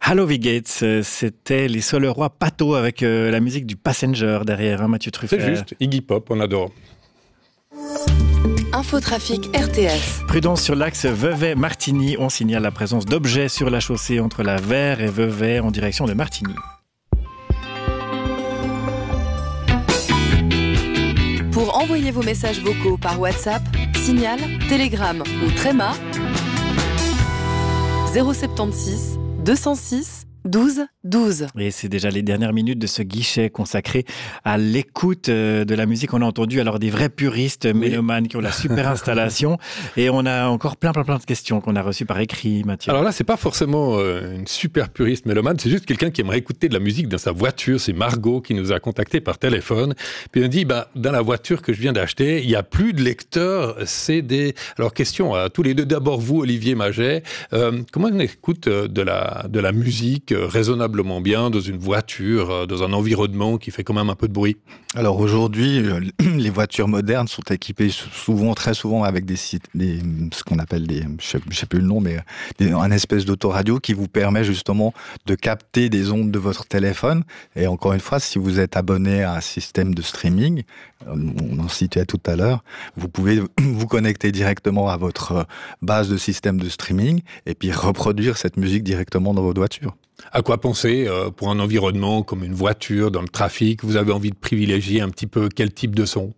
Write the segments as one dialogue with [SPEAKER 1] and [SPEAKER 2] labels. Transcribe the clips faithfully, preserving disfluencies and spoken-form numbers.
[SPEAKER 1] Halloween Gates, c'était les Solerois Pato avec euh, la musique du Passenger derrière, hein, Mathieu Truffert.
[SPEAKER 2] C'est juste, Iggy Pop, on adore.
[SPEAKER 3] Infotrafic R T S.
[SPEAKER 1] Prudence sur l'axe Vevey-Martigny. On signale la présence d'objets sur la chaussée entre la Verre et Vevey en direction de Martigny.
[SPEAKER 3] Pour envoyer vos messages vocaux par WhatsApp, Signal, Telegram ou Tréma, zéro sept six deux zéro six douze douze.
[SPEAKER 1] Et c'est déjà les dernières minutes de ce guichet consacré à l'écoute de la musique. On a entendu alors des vrais puristes oui. mélomanes qui ont la super installation. Et on a encore plein, plein, plein de questions qu'on a reçues par écrit, Mathieu.
[SPEAKER 2] Alors là, c'est pas forcément euh, une super puriste mélomane, c'est juste quelqu'un qui aimerait écouter de la musique dans sa voiture. C'est Margot qui nous a contacté par téléphone. Puis elle dit, bah, dans la voiture que je viens d'acheter, il n'y a plus de lecteur C D. Alors question à tous les deux, d'abord vous, Olivier Maget, euh, comment on écoute de la, de la musique raisonnablement bien dans une voiture, dans un environnement qui fait quand même un peu de bruit?
[SPEAKER 4] Alors aujourd'hui, les voitures modernes sont équipées souvent, très souvent avec des sites, des, ce qu'on appelle des, je sais, je sais plus le nom, mais des, un espèce d'autoradio qui vous permet justement de capter des ondes de votre téléphone. Et encore une fois, si vous êtes abonné à un système de streaming, on en citait tout à l'heure, vous pouvez vous connecter directement à votre base de système de streaming et puis reproduire cette musique directement dans votre voiture.
[SPEAKER 2] À quoi penser euh, pour un environnement comme une voiture, dans le trafic? Vous avez envie de privilégier un petit peu quel type de son?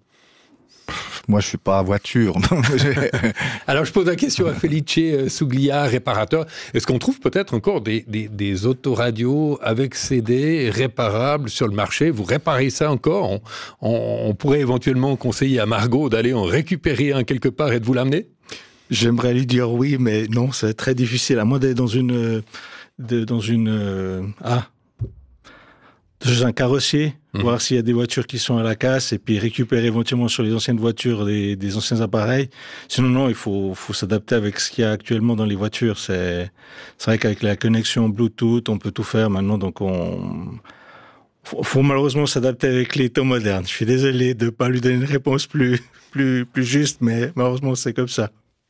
[SPEAKER 4] Moi, je suis pas à voiture.
[SPEAKER 2] Alors, je pose la question à Felice Souglia, réparateur. Est-ce qu'on trouve peut-être encore des, des, des autoradios avec C D réparables sur le marché? Vous réparez ça encore? on, on, on pourrait éventuellement conseiller à Margot d'aller en récupérer un quelque part et de vous l'amener?
[SPEAKER 5] J'aimerais lui dire oui, mais non, c'est très difficile. À moins d'être dans une... De, dans une euh, ah dans un carrossier, mmh. voir s'il y a des voitures qui sont à la casse et puis récupérer éventuellement sur les anciennes voitures des, des anciens appareils. Sinon non, il faut faut s'adapter avec ce qu'il y a actuellement dans les voitures. C'est c'est vrai qu'avec la connexion Bluetooth, on peut tout faire maintenant, donc on faut, faut malheureusement s'adapter avec les temps modernes. Je suis désolé de pas lui donner une réponse plus plus plus juste, mais malheureusement c'est comme ça.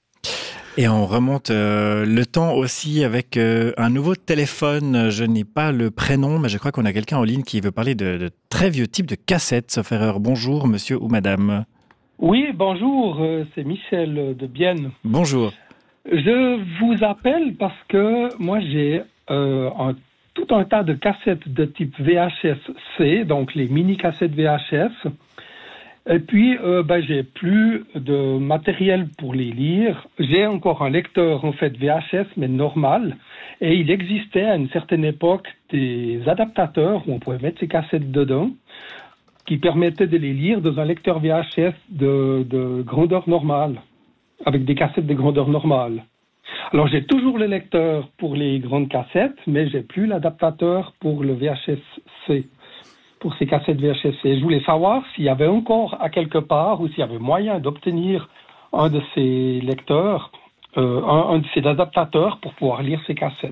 [SPEAKER 1] Et on remonte euh, le temps aussi avec euh, un nouveau téléphone. Je n'ai pas le prénom, mais je crois qu'on a quelqu'un en ligne qui veut parler de, de très vieux types de cassettes, sauf erreur. Bonjour, monsieur ou madame.
[SPEAKER 6] Oui, bonjour, euh, c'est Michel de Bienne.
[SPEAKER 1] Bonjour.
[SPEAKER 6] Je vous appelle parce que moi j'ai euh, un, tout un tas de cassettes de type V H S C, donc les mini-cassettes V H S. Et puis, euh, ben, j'ai plus de matériel pour les lire. J'ai encore un lecteur, en fait, V H S, mais normal. Et il existait à une certaine époque des adaptateurs où on pouvait mettre ces cassettes dedans, qui permettaient de les lire dans un lecteur V H S de, de grandeur normale, avec des cassettes de grandeur normale. Alors, j'ai toujours le lecteur pour les grandes cassettes, mais j'ai plus l'adaptateur pour le V H S C. Pour ces cassettes V H S. Et je voulais savoir s'il y avait encore à quelque part ou s'il y avait moyen d'obtenir un de ces lecteurs, euh, un, un de ces adaptateurs pour pouvoir lire ces cassettes.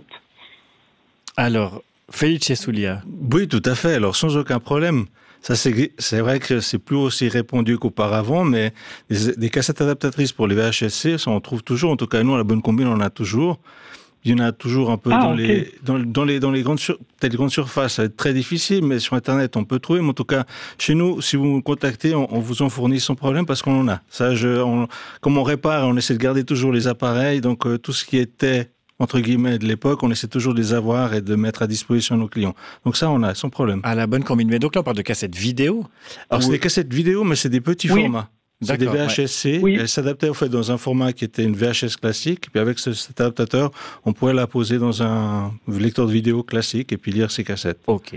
[SPEAKER 1] Alors, Felice Souglia.
[SPEAKER 5] Oui, tout à fait. Alors, sans aucun problème. Ça, c'est, c'est vrai que c'est plus aussi répandu qu'auparavant, mais des, des cassettes adaptatrices pour les V H S C, ça on trouve toujours. En tout cas, nous, à la Bonne Combine, on en a toujours. Il y en a toujours un peu ah, dans, okay. les, dans, dans les dans les grandes sur, peut-être grandes surfaces, ça va être très difficile, mais sur Internet on peut trouver. Mais en tout cas, chez nous, si vous nous contactez, on, on vous en fournit sans problème parce qu'on en a. Ça, je, on, comme on répare, on essaie de garder toujours les appareils, donc euh, tout ce qui était entre guillemets de l'époque, on essaie toujours de les avoir et de mettre à disposition nos clients. Donc ça, on a sans problème.
[SPEAKER 1] À la Bonne Combine. Mais donc là, on parle de cassettes vidéo.
[SPEAKER 5] Alors ou... c'est des cassettes vidéo, mais c'est des petits oui. formats. C'est des V H S C,
[SPEAKER 6] ouais. oui.
[SPEAKER 5] Elle s'adaptait au fait dans un format qui était une V H S classique, et puis avec ce, cet adaptateur, on pourrait la poser dans un lecteur de vidéo classique et puis lire ses cassettes.
[SPEAKER 1] Ok.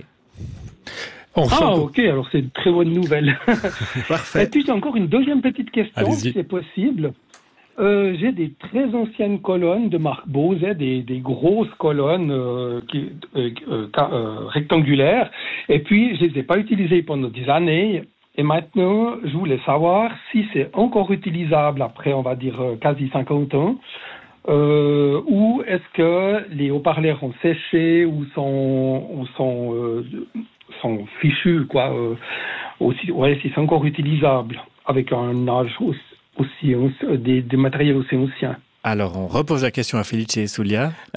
[SPEAKER 6] On ah ok, alors c'est une très bonne nouvelle.
[SPEAKER 5] Parfait.
[SPEAKER 6] Et puis j'ai encore une deuxième petite question,
[SPEAKER 1] Allez-y.
[SPEAKER 6] si c'est possible. Euh, j'ai des très anciennes colonnes de marque Bose, des, des grosses colonnes euh, qui, euh, euh, rectangulaires, et puis je les ai pas utilisées pendant des années. Et maintenant, je voulais savoir si c'est encore utilisable après, on va dire, quasi cinquante ans, euh, ou est-ce que les haut-parleurs ont séché ou sont, ou sont, euh, sont fichus, quoi, euh, aussi, ouais, si c'est encore utilisable avec un âge aussi, aussi des, des matériels aussi anciens.
[SPEAKER 1] Alors, on repose la question à Felice Souglia.
[SPEAKER 5] Alors,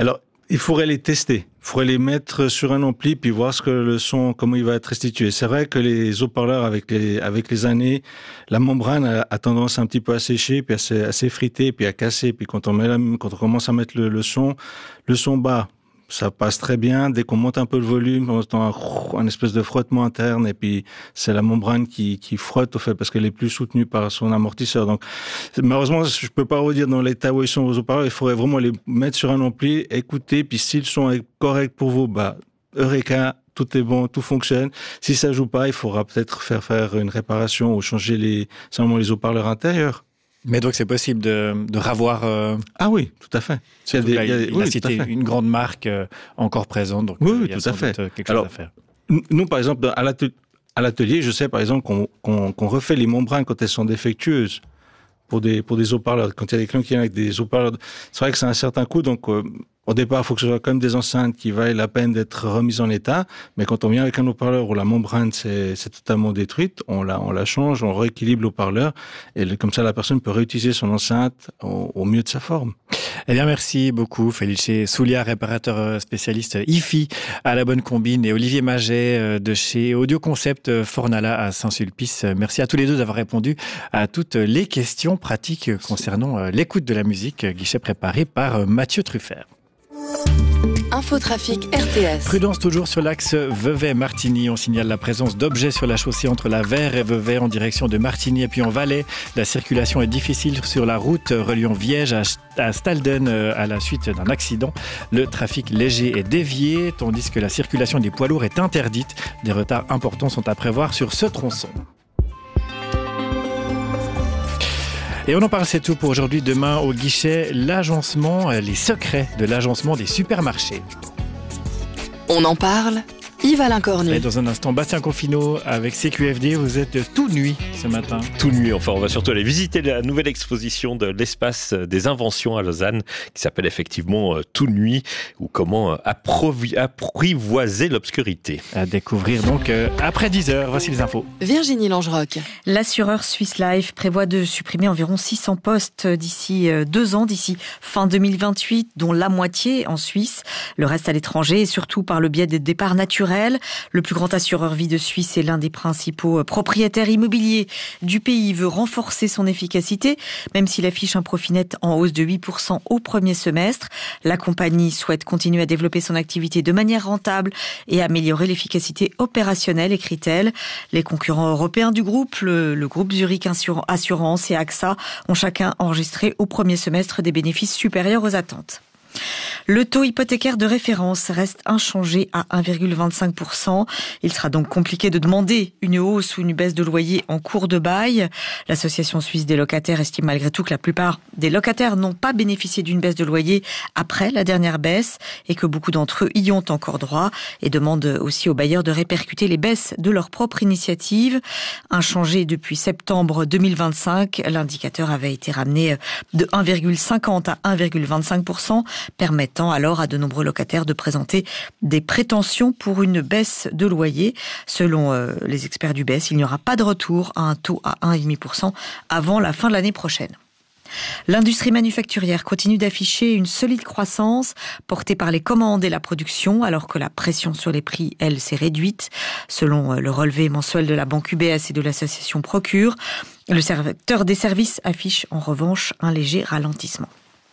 [SPEAKER 5] il faudrait les tester. Il faudrait les mettre sur un ampli puis voir ce que le son, comment il va être restitué. C'est vrai que les haut-parleurs, avec les, avec les années, la membrane a, a tendance un petit peu à sécher, puis à, à s'effriter, puis à casser. Puis quand on met la, quand on commence à mettre le, le son, le son bas, ça passe très bien. Dès qu'on monte un peu le volume, on entend un, un espèce de frottement interne, et puis c'est la membrane qui, qui frotte, au fait, parce qu'elle est plus soutenue par son amortisseur. Donc, malheureusement, je peux pas vous dire dans l'état où ils sont vos haut-parleurs. Il faudrait vraiment les mettre sur un ampli, écouter, puis si le son est correct pour vous, bah, Eureka, tout est bon, tout fonctionne. Si ça joue pas, il faudra peut-être faire faire une réparation ou changer les, simplement les haut-parleurs intérieurs.
[SPEAKER 1] Mais donc c'est possible de, de ravoir. Euh...
[SPEAKER 5] Ah oui, tout à fait.
[SPEAKER 1] Il, y a des, là, il, y a, il oui, a cité une grande marque euh, encore présente, donc
[SPEAKER 5] oui,
[SPEAKER 1] euh,
[SPEAKER 5] oui,
[SPEAKER 1] il y a
[SPEAKER 5] tout à fait.
[SPEAKER 1] quelque
[SPEAKER 5] Alors,
[SPEAKER 1] chose à faire.
[SPEAKER 5] Nous, par exemple, à l'atelier, à l'atelier, je sais par exemple qu'on, qu'on, qu'on refait les membranes quand elles sont défectueuses pour des pour des haut-parleurs. Quand il y a des clients qui viennent avec des haut-parleurs, c'est vrai que c'est un certain coût, donc. Euh, Au départ, il faut que ce soit quand même des enceintes qui valent la peine d'être remises en état. Mais quand on vient avec un haut-parleur où la membrane c'est, c'est totalement détruite, on la, on la change, on rééquilibre l'haut-parleur. Et comme ça, la personne peut réutiliser son enceinte au, au mieux de sa forme.
[SPEAKER 1] Eh bien, merci beaucoup, Felice Souliard, réparateur spécialiste I F I à la Bonne Combine, et Olivier Maget de chez Audio Concept Fornala à Saint-Sulpice. Merci à tous les deux d'avoir répondu à toutes les questions pratiques concernant l'écoute de la musique, guichet préparé par Mathieu Truffert.
[SPEAKER 3] Infotrafic R T S.
[SPEAKER 1] Prudence toujours sur l'axe Vevey-Martigny. On signale la présence d'objets sur la chaussée entre la Verre et Vevey en direction de Martigny et puis en Valais. La circulation est difficile sur la route reliant Viège à Stalden à la suite d'un accident. Le trafic léger est dévié tandis que la circulation des poids lourds est interdite. Des retards importants sont à prévoir sur ce tronçon. Et on en parle, c'est tout pour aujourd'hui. Demain, au guichet, l'agencement, les secrets de l'agencement des supermarchés.
[SPEAKER 3] On en parle, Yves-Alain Cornu.
[SPEAKER 1] Et dans un instant, Bastien Confineau avec C Q F D. Vous êtes tout nuit ce matin.
[SPEAKER 7] Tout nuit, enfin, on va surtout aller visiter la nouvelle exposition de l'Espace des Inventions à Lausanne, qui s'appelle effectivement Tout nuit, ou comment approvi- apprivoiser l'obscurité.
[SPEAKER 1] À découvrir donc euh, après dix heures. Voici les infos.
[SPEAKER 3] Virginie Langeroc.
[SPEAKER 8] L'assureur Swiss Life prévoit de supprimer environ six cents postes d'ici deux ans, d'ici fin deux mille vingt-huit, dont la moitié en Suisse, le reste à l'étranger, et surtout par le biais des départs naturels. Le plus grand assureur vie de Suisse et l'un des principaux propriétaires immobiliers du pays veut renforcer son efficacité, même s'il affiche un profit net en hausse de huit pour cent au premier semestre. La compagnie souhaite continuer à développer son activité de manière rentable et améliorer l'efficacité opérationnelle, écrit-elle. Les concurrents européens du groupe, le, le groupe Zurich Assurance et AXA, ont chacun enregistré au premier semestre des bénéfices supérieurs aux attentes. Le taux hypothécaire de référence reste inchangé à un virgule vingt-cinq pour cent. Il sera donc compliqué de demander une hausse ou une baisse de loyer en cours de bail. L'Association suisse des locataires estime malgré tout que la plupart des locataires n'ont pas bénéficié d'une baisse de loyer après la dernière baisse et que beaucoup d'entre eux y ont encore droit, et demande aussi aux bailleurs de répercuter les baisses de leur propre initiative. Inchangé depuis septembre deux mille vingt-cinq, l'indicateur avait été ramené de un virgule cinquante à un virgule vingt-cinq pour cent, permettant alors à de nombreux locataires de présenter des prétentions pour une baisse de loyer. Selon euh, les experts du B E S, il n'y aura pas de retour à un taux à un virgule cinq pour cent avant la fin de l'année prochaine. L'industrie manufacturière continue d'afficher une solide croissance portée par les commandes et la production, alors que la pression sur les prix, elle, s'est réduite. Selon le relevé mensuel de la banque U B S et de l'association Procure, le secteur des services affiche en revanche un léger ralentissement.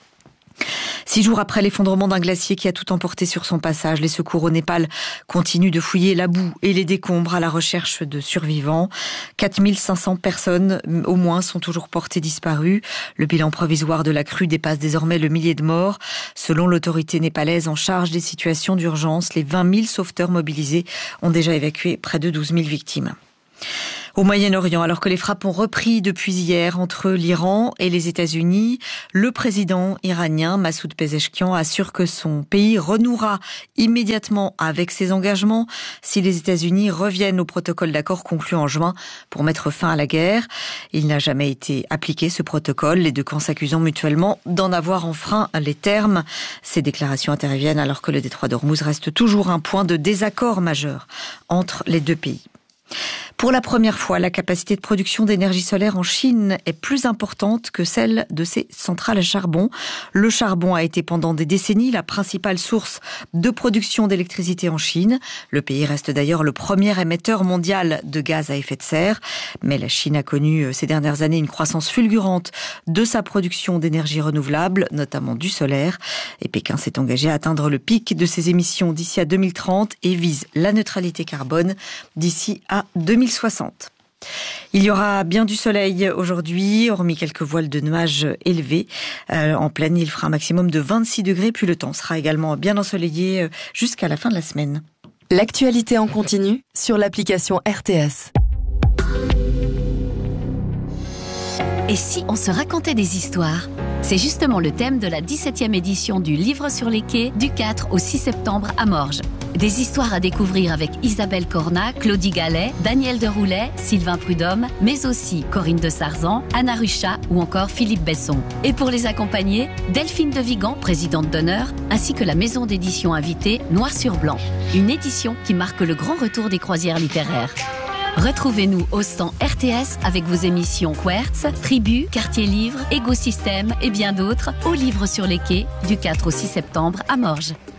[SPEAKER 8] Six jours après l'effondrement d'un glacier qui a tout emporté sur son passage, les secours au Népal continuent de fouiller la boue et les décombres à la recherche de survivants. quatre mille cinq cents personnes au moins sont toujours portées disparues. Le bilan provisoire de la crue dépasse désormais le millier de morts. Selon l'autorité népalaise en charge des situations d'urgence, les vingt mille sauveteurs mobilisés ont déjà évacué près de douze mille victimes. Au Moyen-Orient, alors que les frappes ont repris depuis hier entre l'Iran et les États-Unis, le président iranien Massoud Pezeshkian assure que son pays renouera immédiatement avec ses engagements si les États-Unis reviennent au protocole d'accord conclu en juin pour mettre fin à la guerre. Il n'a jamais été appliqué, ce protocole, les deux camps s'accusant mutuellement d'en avoir enfreint les termes. Ces déclarations interviennent alors que le détroit d'Ormuz reste toujours un point de désaccord majeur entre les deux pays. Pour la première fois, la capacité de production d'énergie solaire en Chine est plus importante que celle de ses centrales à charbon. Le charbon a été pendant des décennies la principale source de production d'électricité en Chine. Le pays reste d'ailleurs le premier émetteur mondial de gaz à effet de serre. Mais la Chine a connu ces dernières années une croissance fulgurante de sa production d'énergie renouvelable, notamment du solaire. Et Pékin s'est engagé à atteindre le pic de ses émissions d'ici à deux mille trente et vise la neutralité carbone d'ici à deux mille soixante. Il y aura bien du soleil aujourd'hui, hormis quelques voiles de nuages élevés. Euh, en pleine, il fera un maximum de vingt-six degrés, puis le temps sera également bien ensoleillé jusqu'à la fin de la semaine.
[SPEAKER 3] L'actualité en continu sur l'application R T S.
[SPEAKER 9] Et si on se racontait des histoires ? C'est justement le thème de la dix-septième édition du Livre sur les quais du quatre au six septembre à Morges. Des histoires à découvrir avec Isabelle Cornat, Claudie Gallet, Daniel Deroulet, Sylvain Prudhomme, mais aussi Corinne de Sarzan, Anna Ruchat ou encore Philippe Besson. Et pour les accompagner, Delphine de Vigan, présidente d'honneur, ainsi que la maison d'édition invitée Noir sur Blanc. Une édition qui marque le grand retour des croisières littéraires. Retrouvez-nous au stand R T S avec vos émissions Quertz, Tribu, Quartier Livre, Écosystème et bien d'autres au Livre sur les quais du quatre au six septembre à Morges.